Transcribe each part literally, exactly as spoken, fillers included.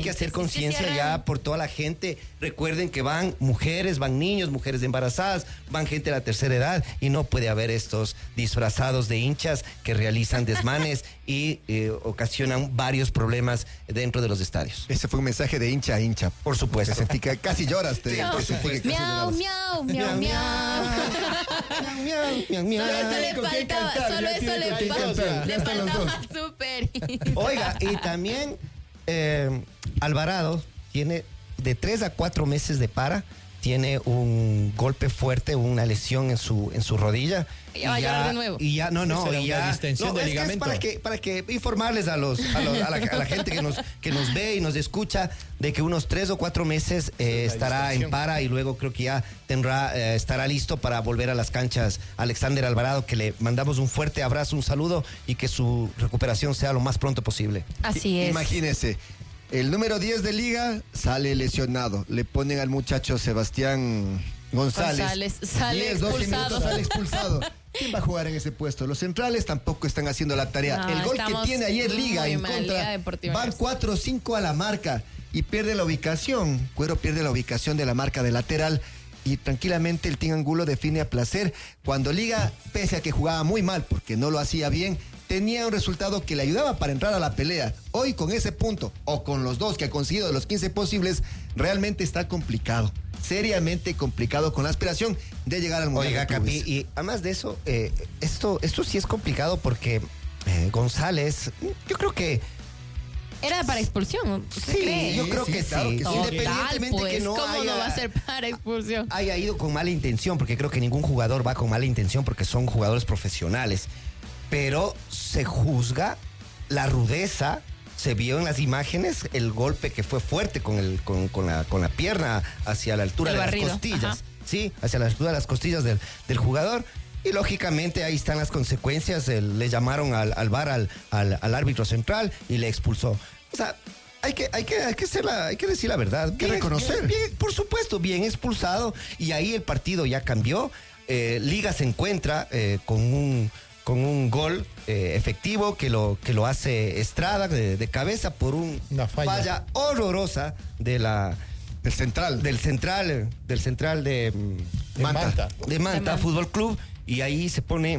que hacer Sí, conciencia sí, ya por toda la gente. Recuerden que van mujeres, van niños, mujeres embarazadas, van gente de la tercera edad y no puede haber estos disfrazados de hinchas que realizan desmanes y eh, ocasionan varios problemas dentro de los estadios. Ese fue un mensaje de hincha a hincha. Por supuesto. Te sentí que casi lloras. Te, No. te sentí que casi Miau, llorabas. miau, miau, miau. Miau, miau, Solo eso le ¿Con qué faltaba, cantar? solo Ya eso tiene le con qué faltaba. cantar. Le Ya están los faltaba súper. Oiga, y también eh, Alvarado tiene de tres a cuatro meses de para, tiene un golpe fuerte, una lesión en su en su rodilla. Ya va a llorar de nuevo. Y ya, no, no, Esa era y una ya. distensión No, de es que es ligamento. para que, para que informarles a los, a, los- a la, a la gente que nos, que nos ve y nos escucha de que unos tres o cuatro meses eh, la estará en distensión. para y luego creo que ya tendrá, eh, estará listo para volver a las canchas. Alexander Alvarado, que le mandamos un fuerte abrazo, un saludo y que su recuperación sea lo más pronto posible. Así es. Imagínese, el número diez de liga sale lesionado. Le ponen al muchacho Sebastián González. González sale diez, doce expulsado. minutos sale expulsado. ¿Quién va a jugar en ese puesto? Los centrales tampoco están haciendo la tarea. No, el gol que estamos tiene ayer Liga muy en mal, contra, Liga Deportiva van Universitaria. cuatro o cinco a la marca y pierde la ubicación. Cuero pierde la ubicación de la marca de lateral y tranquilamente el Team Angulo define a placer. Cuando Liga, pese a que jugaba muy mal porque no lo hacía bien, tenía un resultado que le ayudaba para entrar a la pelea. Hoy con ese punto, o con los dos que ha conseguido de los quince posibles, realmente está complicado. Seriamente complicado con la aspiración de llegar al Mundial. Oiga, de Capi, Clubes. y además de eso, eh, esto, esto sí es complicado porque eh, González, yo creo que Era para expulsión. ¿Usted sí, cree? yo creo Sí, que claro sí. que sí. Independientemente Total, pues, que no ¿cómo haya, no va a ser para expulsión? haya ido con mala intención, porque creo que ningún jugador va con mala intención porque son jugadores profesionales, pero se juzga la rudeza. Se vio en las imágenes el golpe que fue fuerte con, el, con, con, la, con la pierna hacia la altura El de barrido, las costillas. ajá. Sí, hacia la altura de las costillas del, del jugador. Y lógicamente ahí están las consecuencias. El- le llamaron al, al V A R, al, al, al árbitro central y le expulsó. O sea, hay que, hay que, hay que, ser la- hay que decir la verdad. que reconocer. bien- bien, por supuesto, bien expulsado. Y ahí el partido ya cambió. Eh, Liga se encuentra eh, con un con un gol eh, efectivo que lo que lo hace Estrada de, de cabeza por un Una falla. horrorosa de la El central. del central eh, del central de mm, De Manta. Manta. de Manta Manta. Fútbol Club y ahí se pone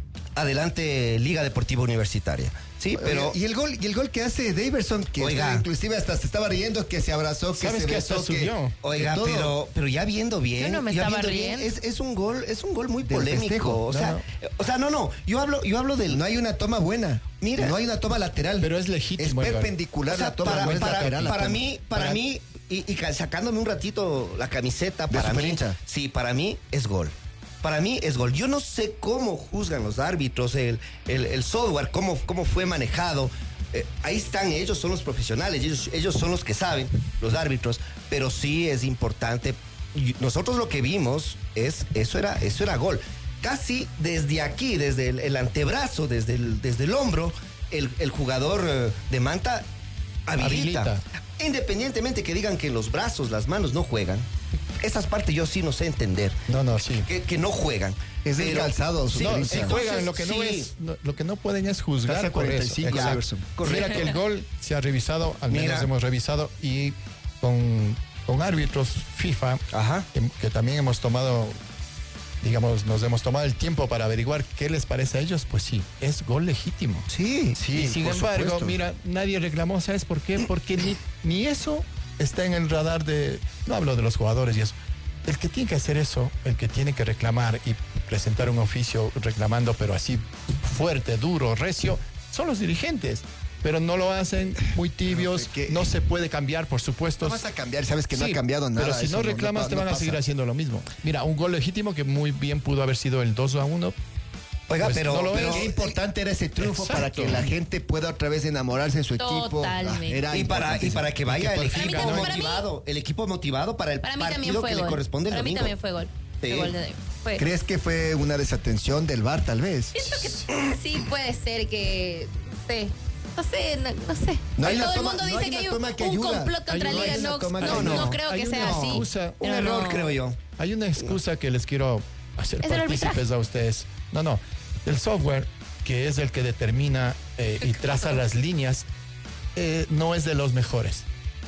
adelante Liga Deportiva Universitaria. Sí, pero y el gol y el gol que hace Daverson, que Oiga. inclusive hasta se estaba riendo, que se abrazó, que ¿Sabes se qué? Hasta besó, que, subió. Oiga, que todo. pero, pero ya viendo bien, Yo no me ya estaba viendo bien, riendo. es, es un gol, es un gol muy Del polémico. festejo. O No, sea, no. o sea, no, no. Yo hablo, yo hablo del no hay una toma buena. Mira. no hay una toma lateral. Pero es legítimo Es el gol. perpendicular o sea, la toma, para, no es para- lateral la para toma. mí, para, Para- mí, y, y ca- sacándome un ratito la camiseta, De para mí, superhincha. sí, para mí es gol. Para mí es gol. Yo no sé cómo juzgan los árbitros, el, el, el software, cómo, cómo fue manejado. Eh, ahí están, ellos son los profesionales, ellos, ellos son los que saben, los árbitros, pero sí es importante. Y nosotros lo que vimos es, eso era, eso era gol. Casi desde aquí, desde el, el antebrazo, desde el, desde el hombro, el, el jugador eh, de Manta habilita. Habilita. Independientemente que digan que los brazos, las manos no juegan, esas partes yo sí no sé entender. No, no, sí. Que, que no juegan. Es del Pero- calzado, su Sí, No, Entonces, si juegan, lo que no sí. es, no- lo que no pueden es juzgar Casi a por cuarenta y eso. cinco, Exacto. Iverson. Correcto. Mira que el gol se ha revisado, al menos Mira. hemos revisado, y con, con árbitros FIFA, Ajá. que, que también hemos tomado, digamos, nos hemos tomado el tiempo para averiguar qué les parece a ellos, pues sí, es gol legítimo. Sí, sí. y sin por embargo, supuesto. mira, nadie reclamó, ¿sabes por qué? Porque ni, ni eso está en el radar de, no hablo de los jugadores y eso. El que tiene que hacer eso, el que tiene que reclamar y presentar un oficio reclamando, pero así fuerte, duro, recio, son los dirigentes. Pero no lo hacen, muy tibios, No, es que- no se puede cambiar, por supuesto. No vas a cambiar, sabes que no Sí, ha cambiado nada. Pero si eso no reclamas, pa- te van no a seguir pasa. haciendo lo mismo. Mira, un gol legítimo que muy bien pudo haber sido el dos a uno. Oiga, Pues pero, no lo pero- es. Qué importante era ese triunfo Exacto. para que la gente pueda otra vez enamorarse de su equipo. Totalmente. Ah, era y para y importantísimo. para que vaya Y que el por fin equipo ganó. Para mí- motivado, el equipo motivado para el Para mí también partido fue que gol. le corresponde el Para mí domingo. también fue gol. Fue Sí. gol de- fue- ¿Crees que fue una desatención del V A R tal vez? Siento que sí puede ser que, no sé, no sé, no, no sé. No hay Todo una el toma- mundo no dice hay que una hay un, toma que un ayuda. complot contra Hay una- Liga. hay una No, toma que no, ayuda. no creo Hay que una sea así. excusa, Un Pero error, no. creo yo. Hay una excusa que les quiero hacer Es el partícipes a ustedes. No, no. El software, que es el que determina eh, y traza las líneas, eh, no es de los mejores.